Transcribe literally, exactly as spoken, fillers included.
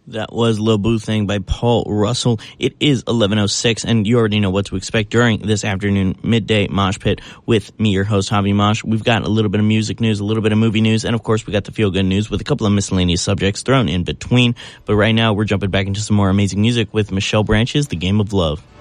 That was Lil Boo Thing by Paul Russell. It is eleven oh six, and you already know what to expect during this afternoon midday mosh pit with me, your host, Javi Mosh. We've got a little bit of music news, a little bit of movie news, and of course, we got the feel-good news with a couple of miscellaneous subjects thrown in between. But right now, we're jumping back into some more amazing music with Michelle Branch's The Game of Love.